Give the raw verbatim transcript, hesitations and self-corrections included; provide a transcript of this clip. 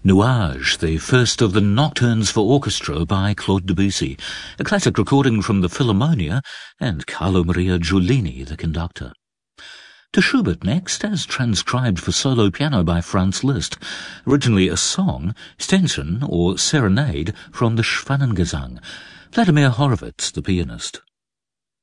Nuages, the first of the Nocturnes for Orchestra by Claude Debussy, a classic recording from the Philharmonia, and Carlo Maria Giulini, the conductor. To Schubert next, as transcribed for solo piano by Franz Liszt, originally a song, Stenson or Serenade from the Schwanengesang. Vladimir Horowitz, the pianist.